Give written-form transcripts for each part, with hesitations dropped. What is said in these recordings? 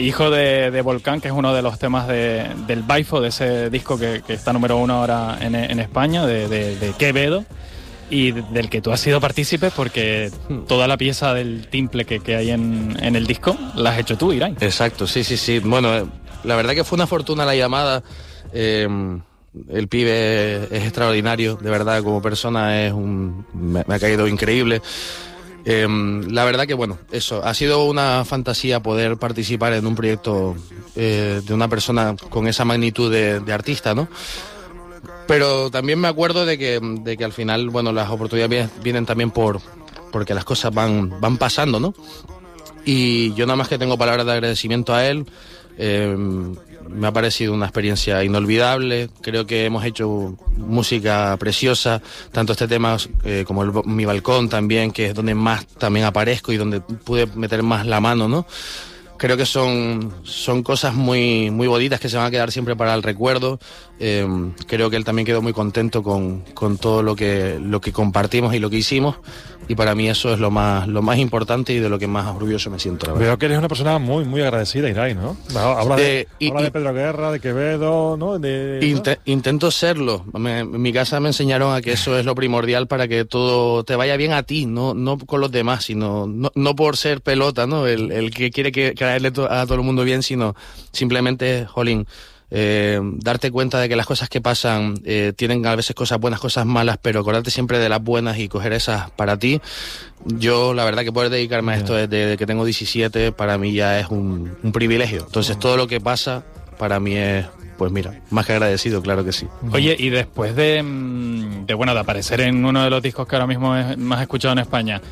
hijo de Volcán, que es uno de los temas del Baifo, de ese disco que está número 1 ahora en España, de Quevedo, y del que tú has sido partícipe porque toda la pieza del timple que hay en el disco la has hecho tú, Irai. Exacto, sí. Bueno, la verdad que fue una fortuna la llamada. El pibe es extraordinario, de verdad, como persona me ha caído increíble. La verdad que, bueno, eso, ha sido una fantasía poder participar en un proyecto de una persona con esa magnitud de artista, ¿no? Pero también me acuerdo de que al final, bueno, las oportunidades vienen también porque las cosas van pasando, ¿no? Y yo nada más que tengo palabras de agradecimiento a él. Me ha parecido una experiencia inolvidable. Creo que hemos hecho música preciosa, tanto este tema como Mi Balcón también, que es donde más también aparezco y donde pude meter más la mano, ¿no? Creo que son cosas muy, muy bonitas que se van a quedar siempre para el recuerdo. Creo que él también quedó muy contento con todo lo que compartimos y lo que hicimos. Y para mí eso es lo más importante y de lo que más orgulloso me siento, la verdad. Veo que eres una persona muy, muy agradecida, Irai, ¿no? Habla de Pedro Guerra, de Quevedo, ¿no? Intento serlo. En mi casa me enseñaron a que eso es lo primordial para que todo te vaya bien a ti, no con los demás, sino no por ser pelota, ¿no? El que quiere caerle a todo el mundo bien, sino simplemente, jolín, darte cuenta de que las cosas que pasan tienen a veces cosas buenas, cosas malas, pero acordarte siempre de las buenas y coger esas para ti. Yo, la verdad que poder dedicarme a esto desde que tengo 17, para mí ya es un privilegio. Entonces todo lo que pasa para mí es, pues mira, más que agradecido, claro que sí. Oye, y después de aparecer en uno de los discos que ahora mismo es más escuchado en España,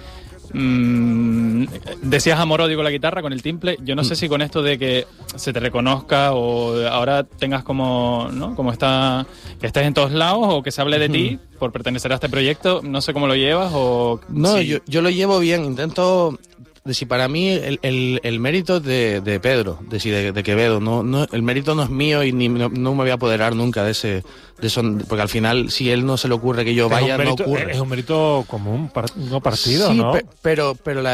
decías amor-odio con la guitarra, con el timple. Yo no sé si con esto de que se te reconozca o ahora tengas como, ¿no? Como que estés en todos lados o que se hable de ti por pertenecer a este proyecto, no sé cómo lo llevas o... No, sí. yo lo llevo bien, intento... decir, para mí el mérito de Pedro, de Quevedo, no, el mérito no es mío y no me voy a apoderar nunca de eso, porque al final si él no se le ocurre que yo vaya, no ocurre. Es un mérito común, no partido, sí, ¿no? Pero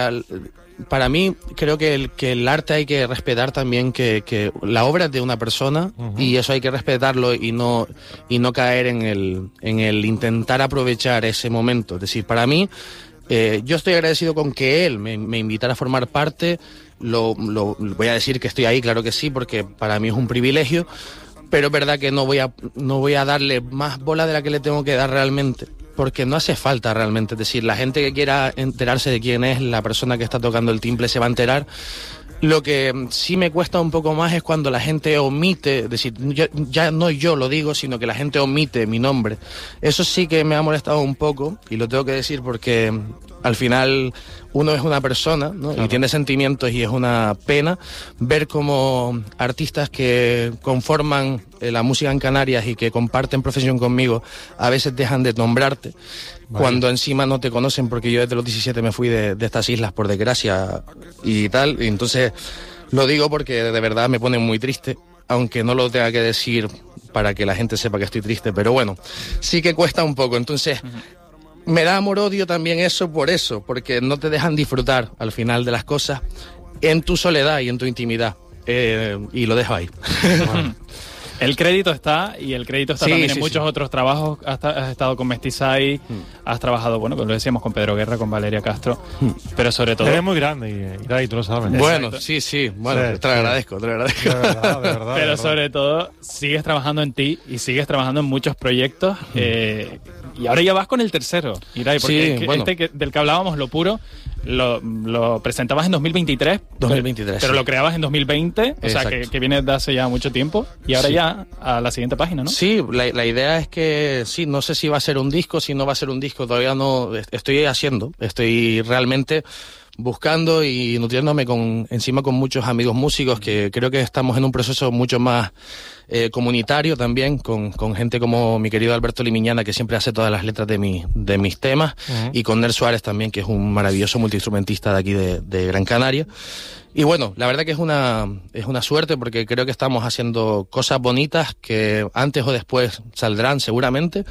para mí creo que el arte hay que respetar también que la obra es de una persona y eso hay que respetarlo y no caer en el intentar aprovechar ese momento. Es decir, para mí yo estoy agradecido con que él me invitara a formar parte. Voy a decir que estoy ahí, claro que sí, porque para mí es un privilegio, pero es verdad que no voy a darle más bola de la que le tengo que dar realmente, porque no hace falta realmente. Es decir, la gente que quiera enterarse de quién es la persona que está tocando el timple se va a enterar. Lo que sí me cuesta un poco más es cuando la gente omite, es decir, ya no yo lo digo, sino que la gente omite mi nombre. Eso sí que me ha molestado un poco y lo tengo que decir porque al final uno es una persona, ¿no? Claro. Y tiene sentimientos y es una pena ver cómo artistas que conforman la música en Canarias y que comparten profesión conmigo a veces dejan de nombrarte. Vale. Cuando encima no te conocen, porque yo desde los 17 me fui de estas islas por desgracia y tal, y entonces lo digo porque de verdad me pone muy triste, aunque no lo tenga que decir para que la gente sepa que estoy triste, pero bueno, sí que cuesta un poco, entonces me da amor-odio también eso, porque no te dejan disfrutar al final de las cosas en tu soledad y en tu intimidad, y lo dejo ahí. Bueno. El crédito está, y el crédito está también en muchos otros trabajos. Has estado con Mestizai, has trabajado, bueno, pues lo decíamos, con Pedro Guerra, con Valeria Castro, pero sobre todo... Eres muy grande, y tú lo sabes. Bueno, sí, bueno, te lo agradezco. De verdad, pero sobre todo, sigues trabajando en ti y sigues trabajando en muchos proyectos, y ahora ya vas con el tercero, Irai, porque bueno. del que hablábamos, Lo Puro, lo presentabas en 2023, pero lo creabas en 2020, o sea, que viene de hace ya mucho tiempo, y ahora ya a la siguiente página, ¿no? Sí, la idea es que, sí, no sé si va a ser un disco, si no va a ser un disco, todavía no, estoy realmente buscando y nutriéndome encima con muchos amigos músicos, que creo que estamos en un proceso mucho más comunitario también, con gente como mi querido Alberto Limiñana, que siempre hace todas las letras de mis temas, y con Ner Suárez también, que es un maravilloso multiinstrumentista de aquí de Gran Canaria. Y bueno, la verdad que es una suerte, porque creo que estamos haciendo cosas bonitas que antes o después saldrán seguramente.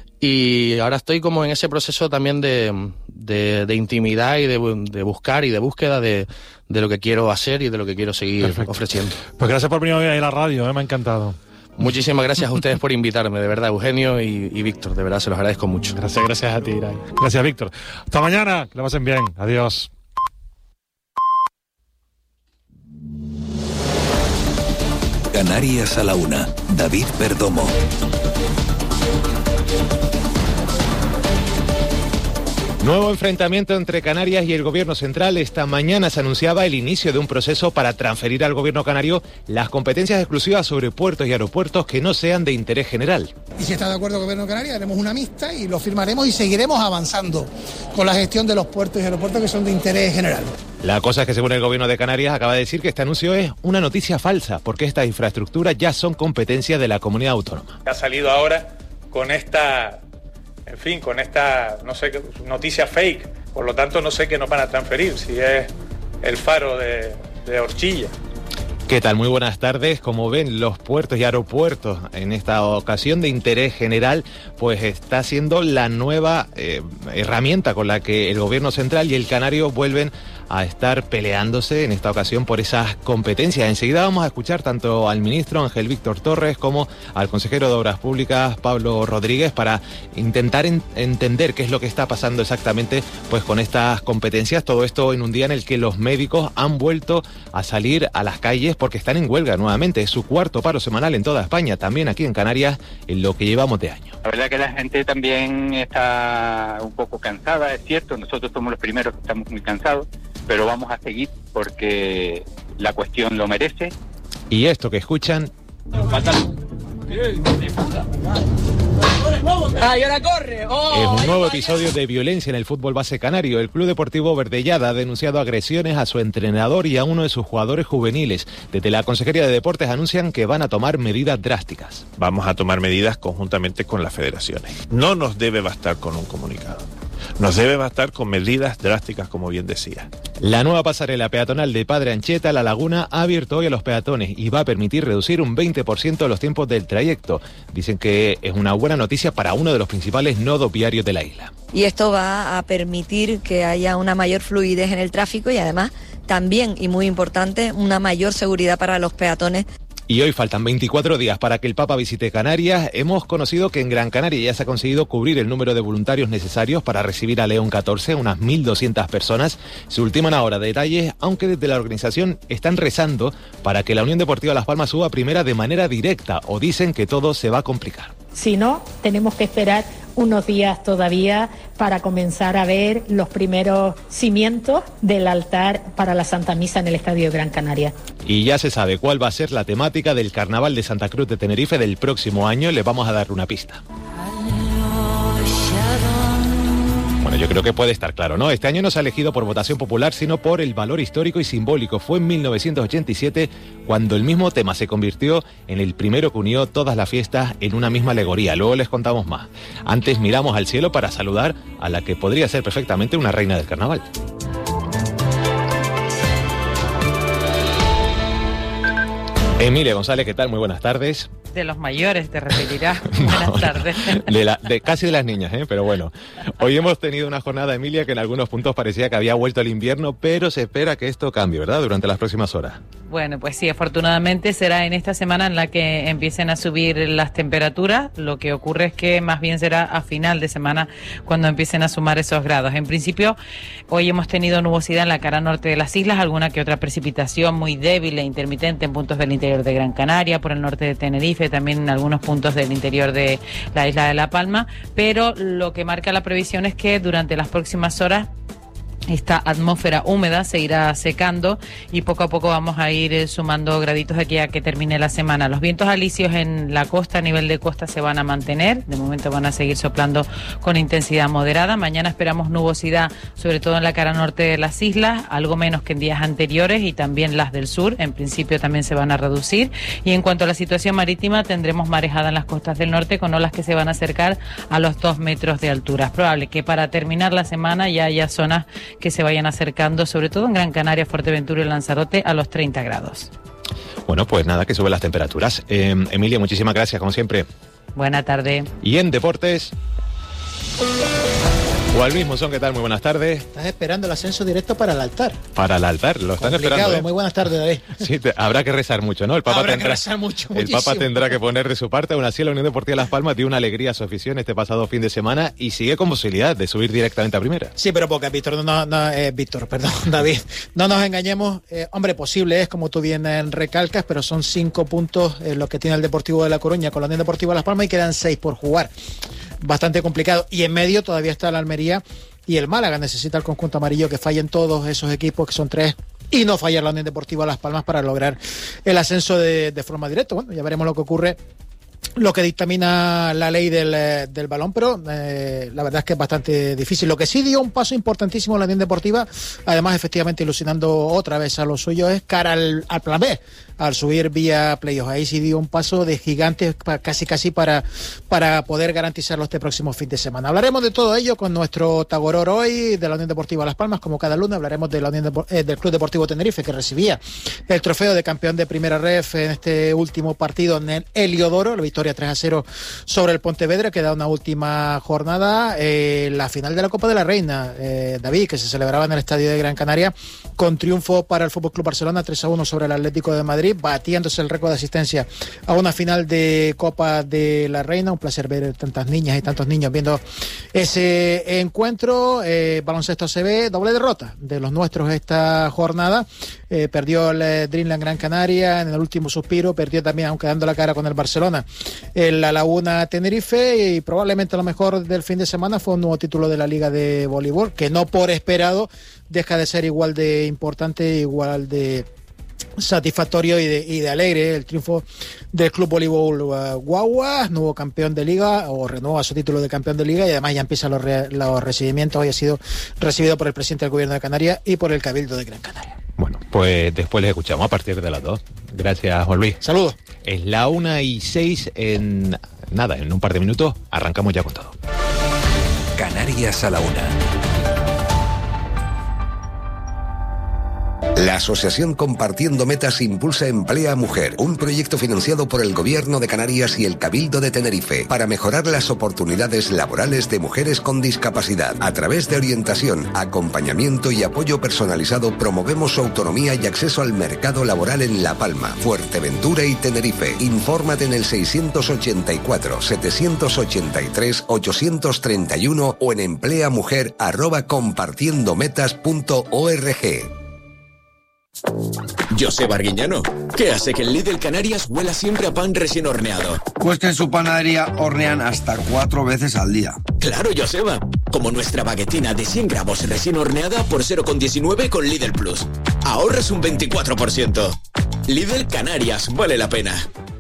Y ahora estoy como en ese proceso también de intimidad y de buscar y de búsqueda de lo que quiero hacer y de lo que quiero seguir ofreciendo. Pues gracias por venir hoy a la radio, me ha encantado. Muchísimas gracias a ustedes por invitarme, de verdad, Eugenio y Víctor, de verdad se los agradezco mucho. Gracias a ti, Irai. Gracias, Víctor. Hasta mañana, que lo pasen bien. Adiós. Canarias a la 1. David Perdomo. Nuevo enfrentamiento entre Canarias y el gobierno central. Esta mañana se anunciaba el inicio de un proceso para transferir al gobierno canario las competencias exclusivas sobre puertos y aeropuertos que no sean de interés general. Y si está de acuerdo el gobierno de Canarias, haremos una mixta y lo firmaremos y seguiremos avanzando con la gestión de los puertos y aeropuertos que son de interés general. La cosa es que según el gobierno de Canarias acaba de decir que este anuncio es una noticia falsa porque estas infraestructuras ya son competencia de la comunidad autónoma. Ha salido ahora con esta noticia fake, por lo tanto no sé qué nos van a transferir, si es el faro de Orchilla. ¿Qué tal? Muy buenas tardes. Como ven, los puertos y aeropuertos en esta ocasión de interés general, pues está siendo la nueva herramienta con la que el gobierno central y el canario vuelven a estar peleándose en esta ocasión por esas competencias. Enseguida vamos a escuchar tanto al ministro Ángel Víctor Torres como al consejero de Obras Públicas Pablo Rodríguez para intentar entender qué es lo que está pasando exactamente pues con estas competencias. Todo esto en un día en el que los médicos han vuelto a salir a las calles porque están en huelga nuevamente. Es su cuarto paro semanal en toda España, también aquí en Canarias, en lo que llevamos de año. La verdad que la gente también está un poco cansada, es cierto, nosotros somos los primeros que estamos muy cansados, pero vamos a seguir porque la cuestión lo merece. Y esto que escuchan es un nuevo episodio de violencia en el fútbol base canario. El Club Deportivo Verdellada ha denunciado agresiones a su entrenador y a uno de sus jugadores juveniles. Desde la Consejería de Deportes anuncian que van a tomar medidas drásticas. Vamos a tomar medidas conjuntamente con las federaciones. No nos debe bastar con un comunicado. Nos debe bastar con medidas drásticas, como bien decía. La nueva pasarela peatonal de Padre Anchieta, La Laguna, ha abierto hoy a los peatones y va a permitir reducir un 20% los tiempos del trayecto. Dicen que es una buena noticia para uno de los principales nodos viarios de la isla. Y esto va a permitir que haya una mayor fluidez en el tráfico y además también, y muy importante, una mayor seguridad para los peatones. Y hoy faltan 24 días para que el Papa visite Canarias. Hemos conocido que en Gran Canaria ya se ha conseguido cubrir el número de voluntarios necesarios para recibir a León XIV, unas 1.200 personas. Se ultiman ahora detalles, aunque desde la organización están rezando para que la Unión Deportiva Las Palmas suba a primera de manera directa, o dicen que todo se va a complicar. Si no, tenemos que esperar unos días todavía para comenzar a ver los primeros cimientos del altar para la Santa Misa en el Estadio de Gran Canaria. Y ya se sabe cuál va a ser la temática del Carnaval de Santa Cruz de Tenerife del próximo año. Les vamos a dar una pista. Bueno, yo creo que puede estar claro, ¿no? Este año no se ha elegido por votación popular, sino por el valor histórico y simbólico. Fue en 1987 cuando el mismo tema se convirtió en el primero que unió todas las fiestas en una misma alegoría. Luego les contamos más. Antes miramos al cielo para saludar a la que podría ser perfectamente una reina del carnaval. Emilia González, ¿qué tal? Muy buenas tardes. De los mayores te referirás. Buenas tardes. Casi de las niñas, pero bueno. Hoy hemos tenido una jornada, Emilia, que en algunos puntos parecía que había vuelto el invierno, pero se espera que esto cambie, ¿verdad? Durante las próximas horas. Bueno, pues sí, afortunadamente será en esta semana en la que empiecen a subir las temperaturas. Lo que ocurre es que más bien será a final de semana cuando empiecen a sumar esos grados. En principio, hoy hemos tenido nubosidad en la cara norte de las islas, alguna que otra precipitación muy débil e intermitente en puntos del interior de Gran Canaria, por el norte de Tenerife, también en algunos puntos del interior de la isla de La Palma, pero lo que marca la previsión es que durante las próximas horas esta atmósfera húmeda se irá secando y poco a poco vamos a ir sumando graditos de aquí a que termine la semana. Los vientos alisios en la costa, a nivel de costa, se van a mantener. De momento van a seguir soplando con intensidad moderada. Mañana esperamos nubosidad, sobre todo en la cara norte de las islas, algo menos que en días anteriores, y también las del sur, en principio también se van a reducir. Y en cuanto a la situación marítima, tendremos marejada en las costas del norte con olas que se van a acercar a los 2 metros de altura. Es probable que para terminar la semana ya haya zonas que se vayan acercando, sobre todo en Gran Canaria, Fuerteventura y Lanzarote, a los 30 grados. Bueno, pues nada, que suben las temperaturas. Emilia, muchísimas gracias, como siempre. Buena tarde. Y en deportes... Juan Luis Monzón, ¿qué tal? Muy buenas tardes. Estás esperando el ascenso directo para el altar. Para el altar, lo están esperando. Muy buenas tardes, David. Sí, habrá que rezar mucho, ¿no? El Papa tendrá que poner de su parte. Aún así, la Unión Deportiva Las Palmas dio una alegría a su afición este pasado fin de semana y sigue con posibilidad de subir directamente a primera. Sí, pero poca, David. No nos engañemos. Hombre, posible es, como tú bien recalcas, pero son 5 puntos los que tiene el Deportivo de La Coruña con la Unión Deportiva Las Palmas y quedan 6 por jugar. Bastante complicado. Y en medio todavía está la Almería y el Málaga. Necesita el conjunto amarillo que fallen todos esos equipos, que son 3, y no fallar la Unión Deportiva Las Palmas para lograr el ascenso de forma directa. Bueno, ya veremos lo que ocurre, lo que dictamina la ley del balón, pero la verdad es que es bastante difícil. Lo que sí dio un paso importantísimo la Unión Deportiva, además efectivamente ilusionando otra vez a los suyos, es cara al plan B, al subir vía playoff. Ahí sí dio un paso de gigante casi para poder garantizarlo este próximo fin de semana. Hablaremos de todo ello con nuestro Tagoror hoy de la Unión Deportiva Las Palmas, como cada lunes. Hablaremos de la del Club Deportivo Tenerife, que recibía el trofeo de campeón de primera ref en este último partido en el Heliodoro, la victoria 3-0 sobre el Pontevedra. Queda una última jornada, la final de la Copa de la Reina, David, que se celebraba en el Estadio de Gran Canaria, con triunfo para el FC Barcelona 3-1 sobre el Atlético de Madrid, batiéndose el récord de asistencia a una final de Copa de la Reina. Un placer ver tantas niñas y tantos niños viendo ese encuentro. Baloncesto ACB, doble derrota de los nuestros esta jornada. Perdió el Dreamland Gran Canaria en el último suspiro, perdió también, aunque dando la cara con el Barcelona, la Laguna Tenerife, y probablemente lo mejor del fin de semana fue un nuevo título de la Liga de Voleibol, que no por esperado deja de ser igual de importante, igual de satisfactorio y de alegre. El triunfo del Club Voleibol Guagua, nuevo campeón de liga, o renueva su título de campeón de liga, y además ya empiezan los recibimientos. Hoy ha sido recibido por el presidente del Gobierno de Canarias y por el Cabildo de Gran Canaria. Bueno, pues después les escuchamos a partir de las 2. Gracias, Juan Luis. Saludos. Es la 1:06, en un par de minutos arrancamos ya con todo. Canarias a la 1. La Asociación Compartiendo Metas impulsa Emplea Mujer, un proyecto financiado por el Gobierno de Canarias y el Cabildo de Tenerife para mejorar las oportunidades laborales de mujeres con discapacidad. A través de orientación, acompañamiento y apoyo personalizado, promovemos su autonomía y acceso al mercado laboral en La Palma, Fuerteventura y Tenerife. Infórmate en el 684-783-831 o en empleamujer@compartiendometas.org. Joseba Arguiñano, ¿qué hace que el Lidl Canarias huela siempre a pan recién horneado? Pues que en su panadería hornean hasta 4 veces al día. Claro, Joseba, como nuestra baguetina de 100 gramos recién horneada por 0,19 con Lidl Plus. Ahorras un 24%. Lidl Canarias, vale la pena.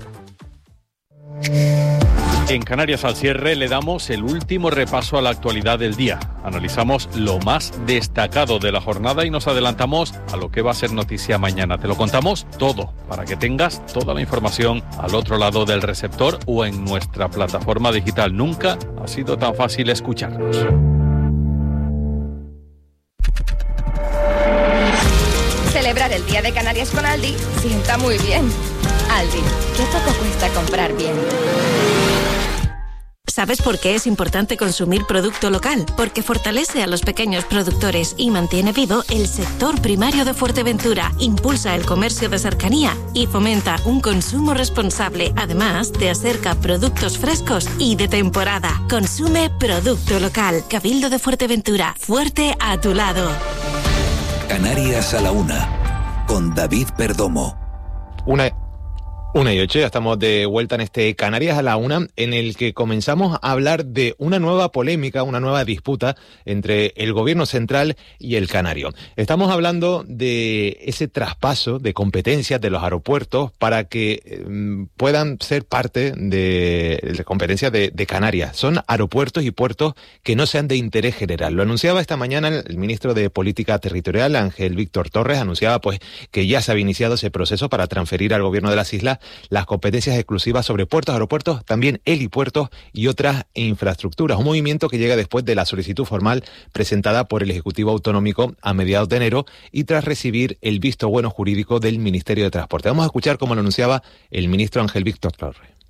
En Canarias al cierre le damos el último repaso a la actualidad del día. Analizamos lo más destacado de la jornada y nos adelantamos a lo que va a ser noticia mañana. Te lo contamos todo para que tengas toda la información al otro lado del receptor o en nuestra plataforma digital. Nunca ha sido tan fácil escucharnos. Celebrar el Día de Canarias con Aldi sienta muy bien. Aldi, ¿qué poco cuesta comprar bien? ¿Sabes por qué es importante consumir producto local? Porque fortalece a los pequeños productores y mantiene vivo el sector primario de Fuerteventura, impulsa el comercio de cercanía y fomenta un consumo responsable. Además, te acerca productos frescos y de temporada. Consume producto local. Cabildo de Fuerteventura, fuerte a tu lado. Canarias a la 1, con David Perdomo. 1:08, ya estamos de vuelta en este Canarias a la 1, en el que comenzamos a hablar de una nueva polémica, una nueva disputa entre el gobierno central y el canario. Estamos hablando de ese traspaso de competencias de los aeropuertos para que puedan ser parte de competencias de Canarias. Son aeropuertos y puertos que no sean de interés general. Lo anunciaba esta mañana el ministro de Política Territorial, Ángel Víctor Torres, anunciaba pues que ya se había iniciado ese proceso para transferir al gobierno de las islas las competencias exclusivas sobre puertos, aeropuertos, también helipuertos y otras infraestructuras. Un movimiento que llega después de la solicitud formal presentada por el Ejecutivo Autonómico a mediados de enero y tras recibir el visto bueno jurídico del Ministerio de Transporte. Vamos a escuchar cómo lo anunciaba el ministro Ángel Víctor Torres.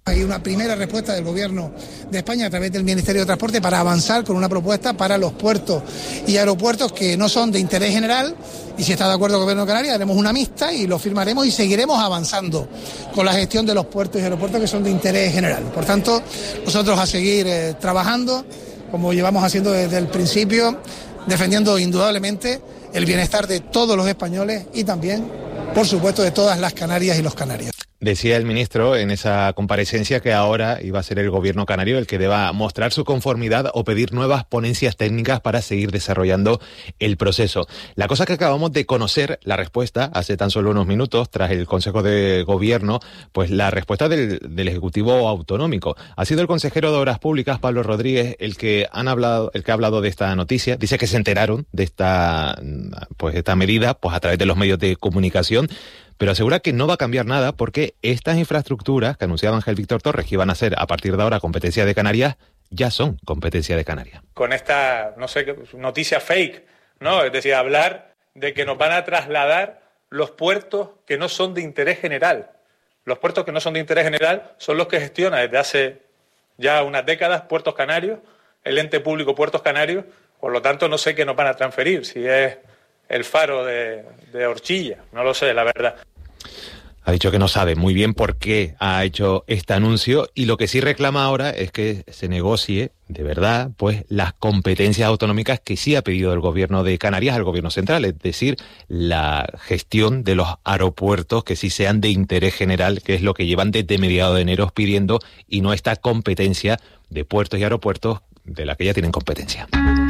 Hay una primera respuesta del Gobierno de España a través del Ministerio de Transporte para avanzar con una propuesta para los puertos y aeropuertos que no son de interés general, y si está de acuerdo el Gobierno de Canarias haremos una mixta y lo firmaremos y seguiremos avanzando con la gestión de los puertos y aeropuertos que son de interés general. Por tanto, nosotros a seguir trabajando como llevamos haciendo desde el principio, defendiendo indudablemente el bienestar de todos los españoles y también, por supuesto, de todas las canarias y los canarios. Decía el ministro en esa comparecencia que ahora iba a ser el gobierno canario el que deba mostrar su conformidad o pedir nuevas ponencias técnicas para seguir desarrollando el proceso. La cosa que acabamos de conocer, la respuesta, hace tan solo unos minutos, tras el Consejo de Gobierno, pues la respuesta del Ejecutivo Autonómico. Ha sido el consejero de Obras Públicas, Pablo Rodríguez, el que ha hablado de esta noticia. Dice que se enteraron de esta medida pues a través de los medios de comunicación, pero asegura que no va a cambiar nada porque estas infraestructuras que anunciaba Ángel Víctor Torres que iban a ser a partir de ahora competencia de Canarias, ya son competencia de Canarias. Con esta, noticia fake, ¿no? Es decir, hablar de que nos van a trasladar los puertos que no son de interés general. Los puertos que no son de interés general son los que gestiona desde hace ya unas décadas Puertos Canarios, el ente público Puertos Canarios, por lo tanto no sé qué nos van a transferir, si es el faro de Orchilla, no lo sé, la verdad. Ha dicho que no sabe muy bien por qué ha hecho este anuncio y lo que sí reclama ahora es que se negocie de verdad pues las competencias autonómicas que sí ha pedido el gobierno de Canarias al gobierno central, es decir, la gestión de los aeropuertos que sí sean de interés general, que es lo que llevan desde mediados de enero pidiendo, y no esta competencia de puertos y aeropuertos de la que ya tienen competencia.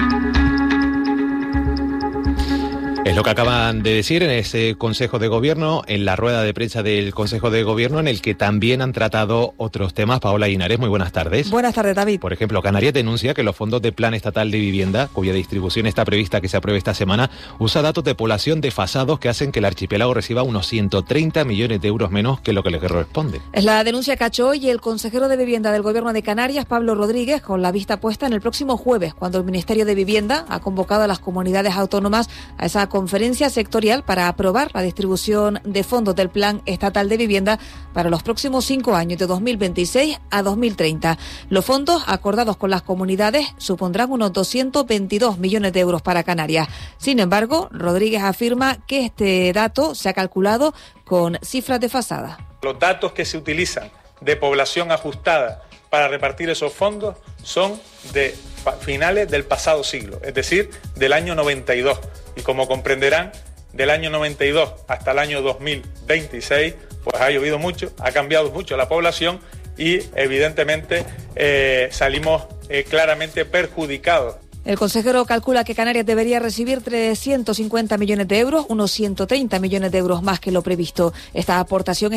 Es lo que acaban de decir en ese Consejo de Gobierno, en la rueda de prensa del Consejo de Gobierno, en el que también han tratado otros temas. Paola Linares, muy buenas tardes. Buenas tardes, David. Por ejemplo, Canarias denuncia que los fondos de Plan Estatal de Vivienda, cuya distribución está prevista que se apruebe esta semana, usa datos de población desfasados que hacen que el archipiélago reciba unos 130 millones de euros menos que lo que le corresponde. Es la denuncia que ha hecho hoy el consejero de Vivienda del Gobierno de Canarias, Pablo Rodríguez, con la vista puesta en el próximo jueves, cuando el Ministerio de Vivienda ha convocado a las comunidades autónomas a esa conferencia sectorial para aprobar la distribución de fondos del Plan Estatal de Vivienda para los próximos 5 años, de 2026 a 2030. Los fondos acordados con las comunidades supondrán unos 222 millones de euros para Canarias. Sin embargo, Rodríguez afirma que este dato se ha calculado con cifras desfasadas. Los datos que se utilizan de población ajustada para repartir esos fondos son de finales del pasado siglo, es decir, del año 92. Y como comprenderán, del año 92 hasta el año 2026, pues ha llovido mucho, ha cambiado mucho la población y evidentemente salimos claramente perjudicados. El consejero calcula que Canarias debería recibir 350 millones de euros, unos 130 millones de euros más que lo previsto. Esta aportación